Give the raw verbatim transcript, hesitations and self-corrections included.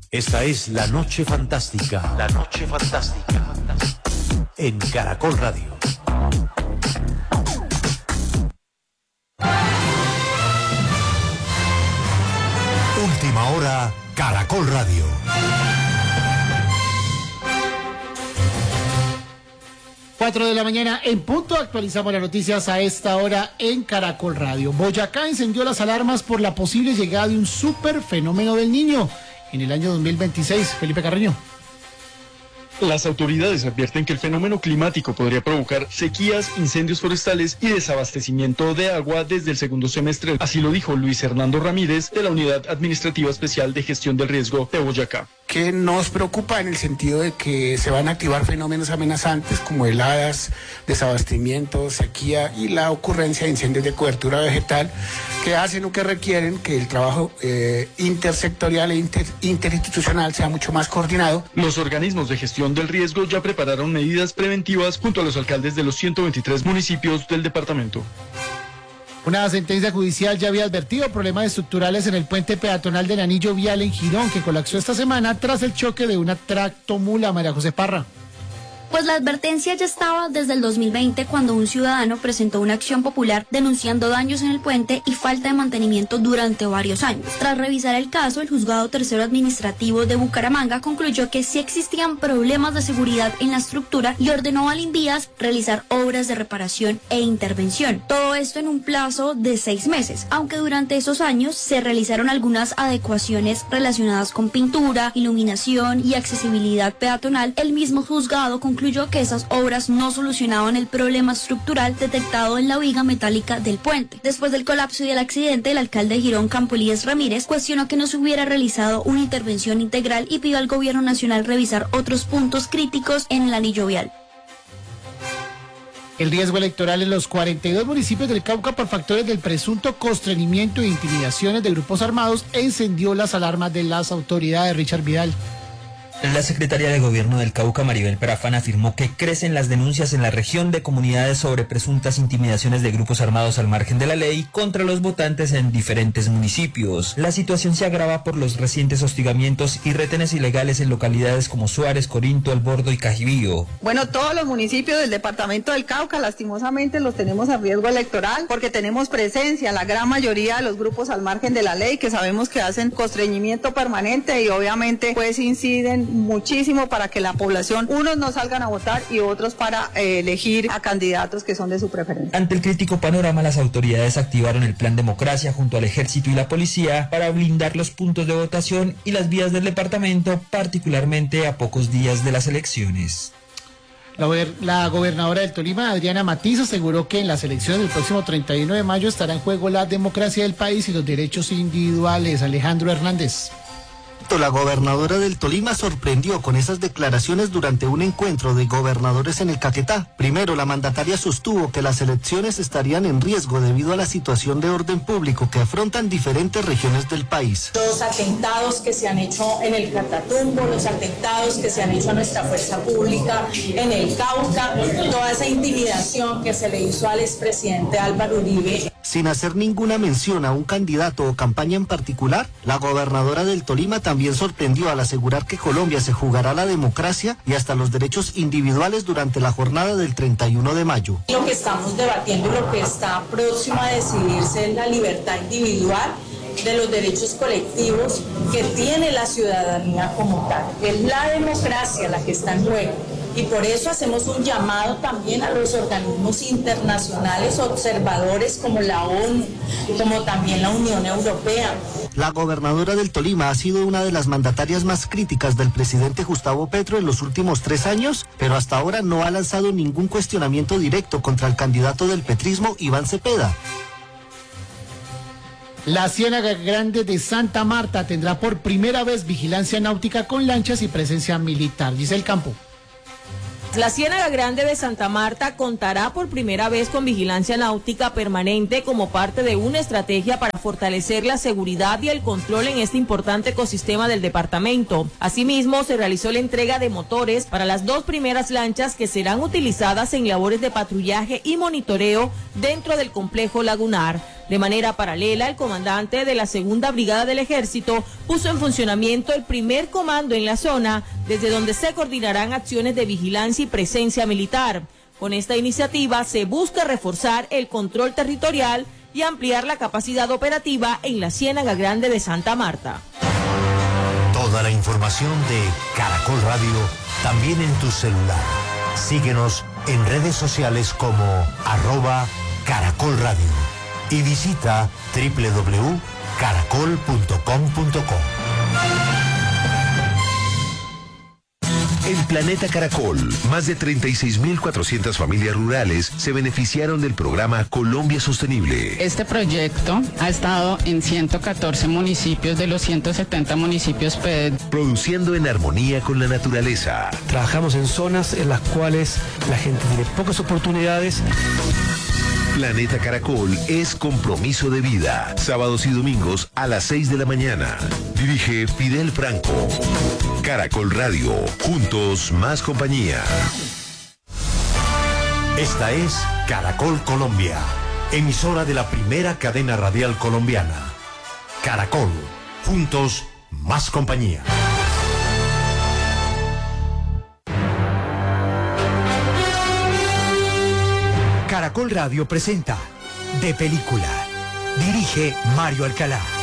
Esta es La Noche Fantástica. La Noche Fantástica. En Caracol Radio. Última hora, Caracol Radio. Cuatro de la mañana en punto, actualizamos las noticias a esta hora en Caracol Radio. Boyacá encendió las alarmas por la posible llegada de un super fenómeno del Niño en el año dos mil veintiséis. Felipe Carreño. Las autoridades advierten que el fenómeno climático podría provocar sequías, incendios forestales y desabastecimiento de agua desde el segundo semestre. Así lo dijo Luis Hernando Ramírez de la Unidad Administrativa Especial de Gestión del Riesgo de Boyacá. Que nos preocupa en el sentido de que se van a activar fenómenos amenazantes como heladas, desabastecimiento, sequía y la ocurrencia de incendios de cobertura vegetal que hacen o que requieren que el trabajo eh, intersectorial e inter, interinstitucional sea mucho más coordinado. Los organismos de gestión del riesgo ya prepararon medidas preventivas junto a los alcaldes de los ciento veintitrés municipios del departamento. Una sentencia judicial ya había advertido problemas estructurales en el puente peatonal del anillo vial en Girón, que colapsó esta semana tras el choque de una tractomula. María José Parra. Pues la advertencia ya estaba desde el dos mil veinte, cuando un ciudadano presentó una acción popular denunciando daños en el puente y falta de mantenimiento durante varios años. Tras revisar el caso, el Juzgado Tercero Administrativo de Bucaramanga concluyó que sí existían problemas de seguridad en la estructura y ordenó al INVIAS realizar obras de reparación e intervención. Todo esto en un plazo de seis meses, aunque durante esos años se realizaron algunas adecuaciones relacionadas con pintura, iluminación y accesibilidad peatonal. El mismo juzgado concluyó concluyó que esas obras no solucionaban el problema estructural detectado en la viga metálica del puente. Después del colapso y del accidente, el alcalde de Girón, Campo Elías Ramírez, cuestionó que no se hubiera realizado una intervención integral y pidió al gobierno nacional revisar otros puntos críticos en el anillo vial. El riesgo electoral en los cuarenta y dos municipios del Cauca por factores del presunto constreñimiento e intimidaciones de grupos armados encendió las alarmas de las autoridades. Richard Vidal. La secretaria de Gobierno del Cauca, Maribel Perafán, afirmó que crecen las denuncias en la región de comunidades sobre presuntas intimidaciones de grupos armados al margen de la ley contra los votantes en diferentes municipios. La situación se agrava por los recientes hostigamientos y retenes ilegales en localidades como Suárez, Corinto, El Bordo y Cajibío. Bueno, todos los municipios del departamento del Cauca lastimosamente los tenemos a riesgo electoral porque tenemos presencia, la gran mayoría de los grupos al margen de la ley, que sabemos que hacen constreñimiento permanente y obviamente pues inciden muchísimo para que la población, unos no salgan a votar y otros para eh, elegir a candidatos que son de su preferencia. Ante el crítico panorama, las autoridades activaron el Plan Democracia junto al Ejército y la Policía para blindar los puntos de votación y las vías del departamento, particularmente a pocos días de las elecciones. La, la gobernadora del Tolima, Adriana Matiz, aseguró que en las elecciones del próximo treinta y uno de mayo estará en juego la democracia del país y los derechos individuales. Alejandro Hernández. La gobernadora del Tolima sorprendió con esas declaraciones durante un encuentro de gobernadores en el Caquetá. Primero, la mandataria sostuvo que las elecciones estarían en riesgo debido a la situación de orden público que afrontan diferentes regiones del país. Los atentados que se han hecho en el Catatumbo, los atentados que se han hecho a nuestra fuerza pública en el Cauca, toda esa intimidación que se le hizo al expresidente Álvaro Uribe. Sin hacer ninguna mención a un candidato o campaña en particular, la gobernadora del Tolima también sorprendió al asegurar que Colombia se jugará la democracia y hasta los derechos individuales durante la jornada del treinta y uno de mayo. Lo que estamos debatiendo y lo que está próximo a decidirse es la libertad individual de los derechos colectivos que tiene la ciudadanía como tal. Es la democracia la que está en juego. Y por eso hacemos un llamado también a los organismos internacionales observadores como la ONU, como también la Unión Europea. La gobernadora del Tolima ha sido una de las mandatarias más críticas del presidente Gustavo Petro en los últimos tres años, pero hasta ahora no ha lanzado ningún cuestionamiento directo contra el candidato del petrismo, Iván Cepeda. La Ciénaga Grande de Santa Marta tendrá por primera vez vigilancia náutica con lanchas y presencia militar. Dice el campo. La Ciénaga Grande de Santa Marta contará por primera vez con vigilancia náutica permanente como parte de una estrategia para fortalecer la seguridad y el control en este importante ecosistema del departamento. Asimismo, se realizó la entrega de motores para las dos primeras lanchas que serán utilizadas en labores de patrullaje y monitoreo dentro del complejo lagunar. De manera paralela, el comandante de la Segunda Brigada del Ejército puso en funcionamiento el primer comando en la zona, desde donde se coordinarán acciones de vigilancia y presencia militar. Con esta iniciativa se busca reforzar el control territorial y ampliar la capacidad operativa en la Ciénaga Grande de Santa Marta. Toda la información de Caracol Radio también en tu celular. Síguenos en redes sociales como arroba Caracol Radio y visita doble u doble u doble u punto caracol punto com punto co. En Planeta Caracol, más de treinta y seis mil cuatrocientas familias rurales se beneficiaron del programa Colombia Sostenible. Este proyecto ha estado en ciento catorce municipios de los ciento setenta municipios P E D. Produciendo en armonía con la naturaleza. Trabajamos en zonas en las cuales la gente tiene pocas oportunidades. Planeta Caracol es compromiso de vida. Sábados y domingos a las seis de la mañana. Dirige Fidel Franco. Caracol Radio. Juntos más compañía. Esta es Caracol Colombia, emisora de la primera cadena radial colombiana. Caracol. Juntos más compañía. Caracol Radio presenta De Película. Dirige Mario Alcalá.